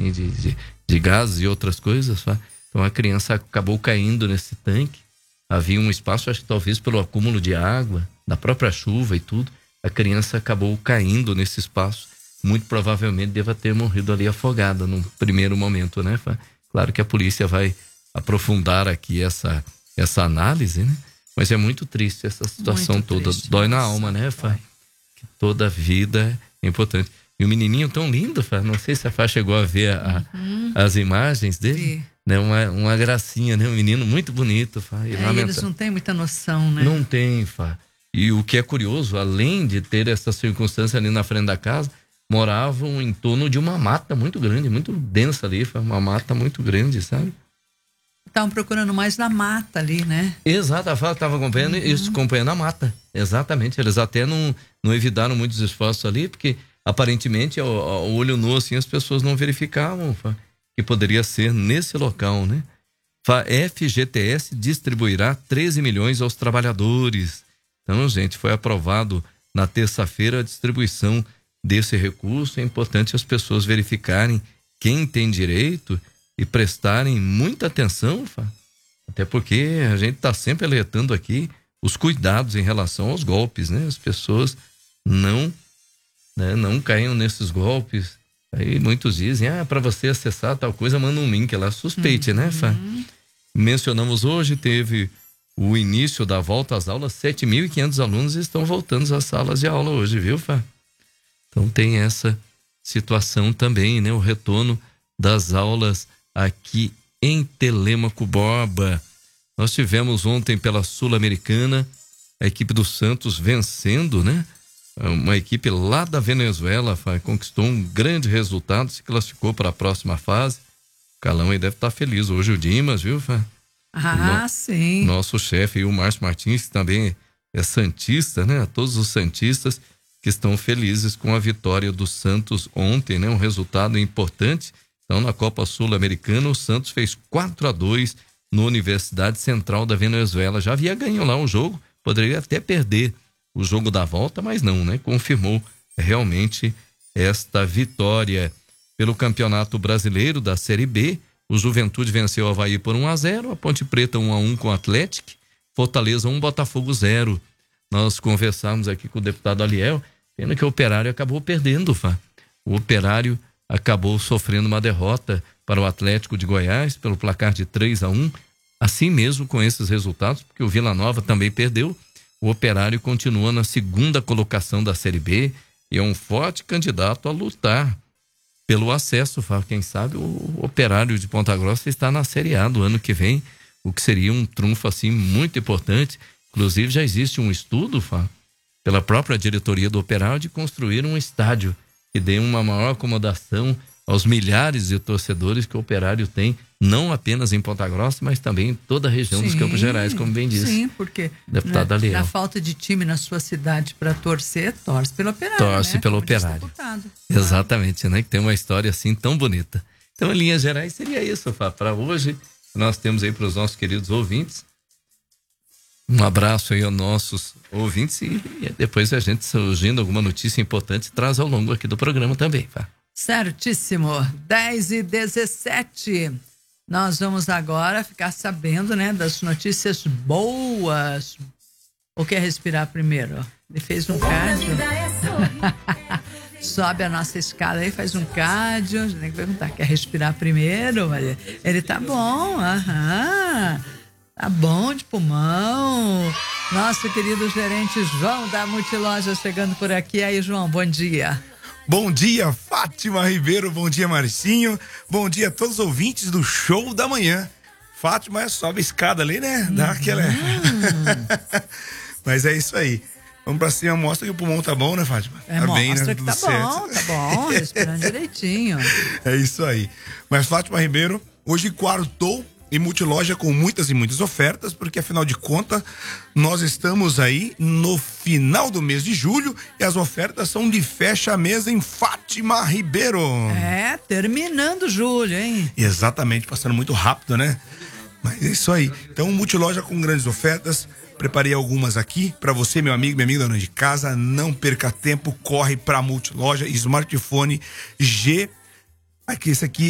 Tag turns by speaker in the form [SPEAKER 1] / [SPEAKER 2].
[SPEAKER 1] assim, de gases e outras coisas. Então a criança acabou caindo nesse tanque. Havia um espaço, acho que talvez pelo acúmulo de água, da própria chuva e tudo, a criança acabou caindo nesse espaço. Muito provavelmente deva ter morrido ali afogada no primeiro momento, né? Claro que a polícia vai aprofundar aqui essa análise, né? Mas é muito triste essa situação muito toda. Triste, dói na alma, né, Fá? Que toda vida é importante. E o menininho tão lindo, Fá. Não sei se a Fá chegou a ver as imagens dele. Sim. Né? Uma gracinha, né? Um menino muito bonito, Fá.
[SPEAKER 2] E eles não têm muita noção, né?
[SPEAKER 1] Não tem, Fá. E o que é curioso, além de ter essa circunstância ali na frente da casa, moravam em torno de uma mata muito grande, muito densa ali, Fá. Uma mata muito grande, sabe?
[SPEAKER 2] Estavam procurando mais na mata ali, né?
[SPEAKER 1] Exato, a Fá estava acompanhando isso, acompanhando a mata. Exatamente, eles até não evitaram muitos esforços ali, porque aparentemente, ao olho nu, assim, as pessoas não verificavam, Fá, que poderia ser nesse local, né? FGTS distribuirá 13 milhões aos trabalhadores. Então, gente, foi aprovado na terça-feira a distribuição desse recurso. É importante as pessoas verificarem quem tem direito e prestarem muita atenção, Fá. Até porque a gente está sempre alertando aqui os cuidados em relação aos golpes, né? As pessoas não caiam nesses golpes. Aí muitos dizem, para você acessar tal coisa, manda um link lá, suspeite, né, Fá? Mencionamos hoje, teve o início da volta às aulas, 7.500 alunos estão voltando às salas de aula hoje, viu, Fá? Então tem essa situação também, né? O retorno das aulas aqui em Telêmaco Borba. Nós tivemos ontem pela Sul-Americana a equipe do Santos vencendo, né? Uma equipe lá da Venezuela, conquistou um grande resultado, se classificou para a próxima fase. O Calão aí deve estar feliz hoje, o Dimas, viu, Fá?
[SPEAKER 2] Sim.
[SPEAKER 1] Nosso chefe aí, o Márcio Martins, que também é santista, né? A todos os santistas que estão felizes com a vitória do Santos ontem, né? Um resultado importante. Então, na Copa Sul-Americana, o Santos fez 4-2 na Universidade Central da Venezuela. Já havia ganho lá um jogo, poderia até perder o jogo da volta, mas não, né? Confirmou realmente esta vitória. Pelo Campeonato Brasileiro da Série B, o Juventude venceu o Avaí por 1-0, a Ponte Preta 1-1 com o Atlético, Fortaleza 1, Botafogo 0. Nós conversamos aqui com o deputado Aliel, pena que o Operário acabou perdendo, Fá. O Operário acabou sofrendo uma derrota para o Atlético de Goiás pelo placar de 3-1. Assim mesmo com esses resultados, porque o Vila Nova também perdeu, o Operário continua na segunda colocação da Série B e é um forte candidato a lutar pelo acesso, Fá. Quem sabe o Operário de Ponta Grossa está na Série A do ano que vem, o que seria um trunfo assim muito importante. Inclusive já existe um estudo, Fá, pela própria diretoria do Operário de construir um estádio que dê uma maior acomodação aos milhares de torcedores que o Operário tem, não apenas em Ponta Grossa, mas também em toda a região dos Campos Gerais, como bem disse.
[SPEAKER 2] Sim, porque na falta de time na sua cidade para torcer, torce pelo Operário.
[SPEAKER 1] Torce, né? Pelo Operário. Exatamente, né? Que tem uma história assim tão bonita. Então, em linhas gerais, seria isso, Fá. Para hoje, nós temos aí para os nossos queridos ouvintes. Um abraço aí aos nossos ouvintes e depois a gente, surgindo alguma notícia importante, traz ao longo aqui do programa também, Fá.
[SPEAKER 2] Certíssimo, 10h17. Nós vamos agora ficar sabendo, né, das notícias boas. Ou quer respirar primeiro? Ele fez um cardio. Sobe a nossa escada aí, faz um cardio. A gente tem que perguntar, quer respirar primeiro? Ele tá bom, tá bom de pulmão. Nosso querido gerente João da Multiloja chegando por aqui. Aí, João, bom dia.
[SPEAKER 3] Bom dia, Fátima Ribeiro, bom dia, Marcinho, bom dia a todos os ouvintes do Show da Manhã. Fátima sobe a escada ali, né? Dá aquela... Mas é isso aí. Vamos pra cima, mostra que o pulmão tá bom, né, Fátima?
[SPEAKER 2] Tá bem, mostra, né? Que tá certo. Tá bom, respirando direitinho.
[SPEAKER 3] É isso aí. Mas, Fátima Ribeiro, hoje quartou em Multiloja com muitas e muitas ofertas, porque afinal de contas nós estamos aí no final do mês de julho e as ofertas são de fecha mesa em Fátima Ribeiro.
[SPEAKER 2] Terminando julho, hein?
[SPEAKER 3] Exatamente, passando muito rápido, né? Mas é isso aí. Então, Multiloja com grandes ofertas. Preparei algumas aqui para você, meu amigo, minha amiga dona de casa. Não perca tempo, corre para Multiloja. Smartphone G. Aqui, esse aqui